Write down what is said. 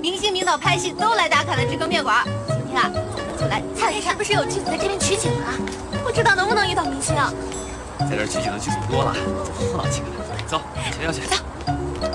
明星名导拍戏都来打卡的知更面馆。今天啊，咱们就来看一看，是不是有剧组在这边取景啊？不知道能不能遇到明星啊？ 在这儿取景的剧组多了，热闹起来了。走，前要去。 走。